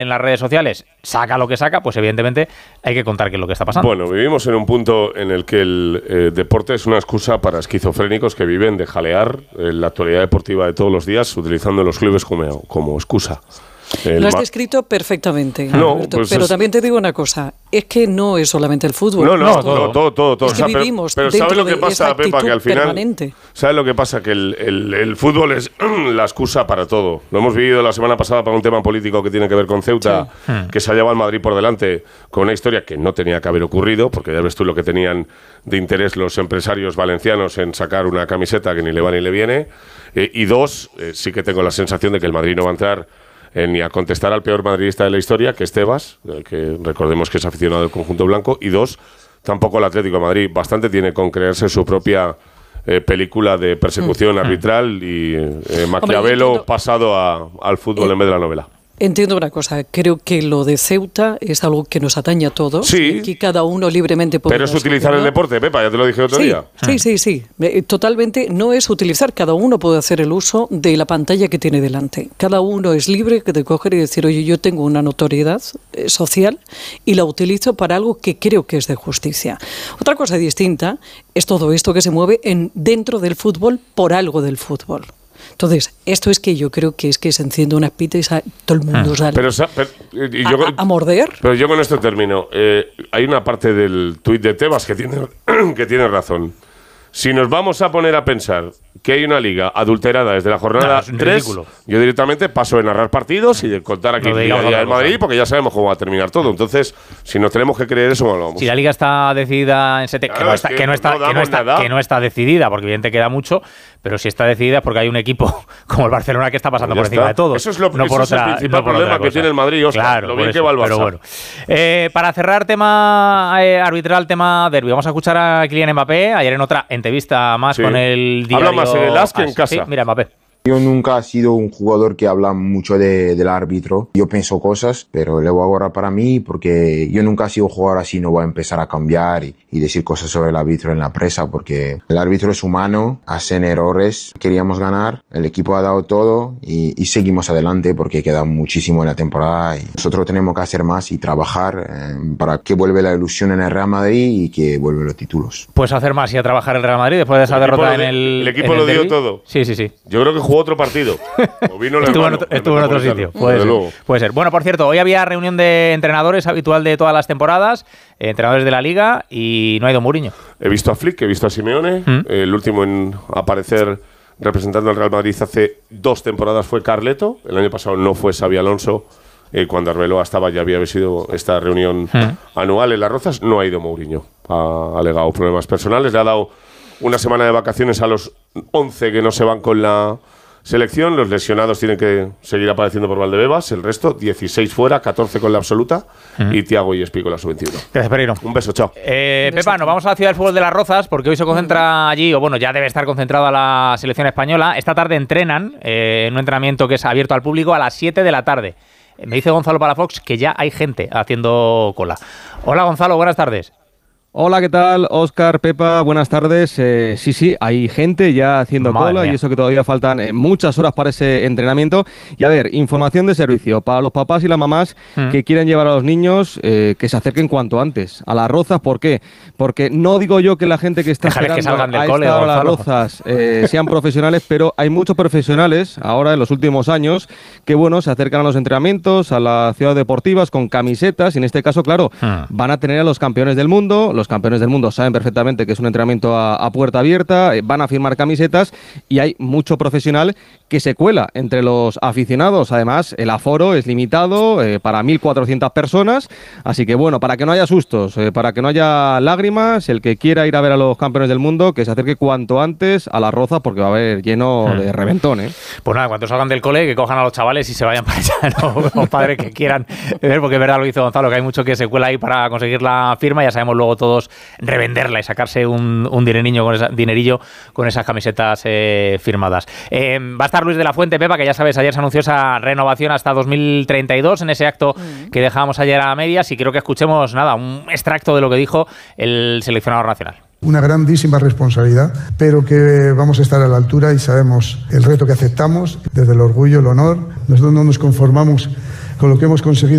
en las redes sociales saca lo que saca, pues evidentemente hay que contar qué es lo que está pasando. Bueno, vivimos en un punto en el que el deporte es una excusa para esquizofrénicos que viven de jalear la actualidad deportiva de todos los días utilizando los clubes como excusa. Lo has descrito perfectamente, no, pues pero también te digo una cosa, es que no es solamente el fútbol. Todo. Es que vivimos pero ¿sabes lo que pasa, Pepa? Que al final, permanente. ¿sabes lo que pasa? Que el fútbol es la excusa para todo. Lo hemos vivido la semana pasada para un tema político que tiene que ver con Ceuta, que se ha llevado al Madrid por delante con una historia que no tenía que haber ocurrido, porque ya ves tú lo que tenían de interés los empresarios valencianos en sacar una camiseta que ni le va ni le viene. Y dos, sí que tengo la sensación de que el Madrid no va a entrar ni a contestar al peor madridista de la historia, que es Tebas, que recordemos que es aficionado del conjunto blanco, y dos, tampoco el Atlético de Madrid. Bastante tiene con creerse su propia película de persecución arbitral y Maquiavelo pasado al fútbol en vez de la novela. Entiendo una cosa, creo que lo de Ceuta es algo que nos atañe a todos, sí, que cada uno libremente puede. Pero es utilizar el deporte, Pepa, ya te lo dije otro día. Sí, totalmente, no es utilizar, cada uno puede hacer el uso de la pantalla que tiene delante. Cada uno es libre de coger y decir, oye, yo tengo una notoriedad social y la utilizo para algo que creo que es de justicia. Otra cosa distinta es todo esto que se mueve dentro del fútbol por algo del fútbol. Entonces, esto es que yo creo que se enciende una pita y todo el mundo sale a morder. Pero yo con esto termino. Hay una parte del tuit de Tebas que tiene razón. Si nos vamos a poner a pensar que hay una liga adulterada desde la jornada 3, yo directamente paso de narrar partidos y de contar aquí la Liga del Madrid, porque ya sabemos cómo va a terminar todo. Entonces, si nos tenemos que creer eso, vamos. Si la liga está decidida en que no está decidida, porque evidentemente queda mucho, pero si está decidida es porque hay un equipo como el Barcelona que está pasando por encima de todo. Eso es el principal problema que tiene el Madrid, Oscar. Claro, lo bien que va el Barça. Pero bueno. Para cerrar tema arbitral, tema derbi, vamos a escuchar a Kylian Mbappé ayer en otra entrevista más con el diario. Habla más en el AS que en casa. Sí, mira, Mbappé. Yo nunca he sido un jugador que habla mucho del árbitro. Yo pienso cosas, pero le voy a guardar para mí porque yo nunca he sido un jugador así, no voy a empezar a cambiar y decir cosas sobre el árbitro en la prensa porque el árbitro es humano, hacen errores. Queríamos ganar, el equipo ha dado todo y seguimos adelante porque queda muchísimo en la temporada y nosotros tenemos que hacer más y trabajar para que vuelva la ilusión en el Real Madrid y que vuelvan los títulos. Pues hacer más y a trabajar el Real Madrid después de esa derrota en el... El equipo lo dio todo. Sí. Yo creo que jugó otro partido. Estuvo en otro sitio. Puede ser. Bueno, por cierto, hoy había reunión de entrenadores habitual de todas las temporadas, entrenadores de la Liga, y no ha ido Mourinho. He visto a Flick, he visto a Simeone. El último en aparecer representando al Real Madrid hace 2 temporadas fue Carleto. El año pasado no fue Xabi Alonso. Cuando Arbeloa estaba ya había sido esta reunión anual en Las Rozas. No ha ido Mourinho. Ha alegado problemas personales. Le ha dado una semana de vacaciones a los 11 que no se van con la selección. Los lesionados tienen que seguir apareciendo por Valdebebas. El resto, 16 fuera, 14 con la absoluta y Thiago y Espi con la sub-21. Gracias, Pereiro. Un beso, chao. Pepa, nos vamos a la ciudad del fútbol de Las Rozas porque hoy se concentra allí, o bueno, ya debe estar concentrada la selección española. Esta tarde entrenan en un entrenamiento que es abierto al público a las 7 de la tarde. Me dice Gonzalo Palafox que ya hay gente haciendo cola. Hola, Gonzalo, buenas tardes. Hola, ¿qué tal? Óscar, Pepa, buenas tardes. Sí, hay gente ya haciendo cola y eso que todavía faltan muchas horas para ese entrenamiento. Y a ver, información de servicio para los papás y las mamás que quieren llevar a los niños, que se acerquen cuanto antes a Las Rozas. ¿Por qué? Porque no digo yo que la gente que está esperando a esta hora Las Rozas sean profesionales, pero hay muchos profesionales ahora en los últimos años que, bueno, se acercan a los entrenamientos, a las ciudades deportivas con camisetas y en este caso, claro, van a tener a los campeones del mundo. Los campeones del mundo saben perfectamente que es un entrenamiento a puerta abierta, van a firmar camisetas y hay mucho profesional que se cuela entre los aficionados. Además, el aforo es limitado para 1.400 personas, así que bueno, para que no haya sustos, para que no haya lágrimas, el que quiera ir a ver a los campeones del mundo, que se acerque cuanto antes a Las Rozas porque va a haber lleno de reventón. Pues nada, cuando salgan del cole, que cojan a los chavales y se vayan para allá, ¿no? Los padres que quieran ver, porque es verdad lo hizo Gonzalo, que hay mucho que se cuela ahí para conseguir la firma, ya sabemos luego todos revenderla y sacarse un dinerillo con esas camisetas firmadas. Va a estar Luis de la Fuente, Pepa, que ya sabes, ayer se anunció esa renovación hasta 2032 en ese acto que dejábamos ayer a medias y quiero que escuchemos un extracto de lo que dijo el seleccionador nacional. Una grandísima responsabilidad, pero que vamos a estar a la altura y sabemos el reto que aceptamos, desde el orgullo, el honor. Nosotros no nos conformamos con lo que hemos conseguido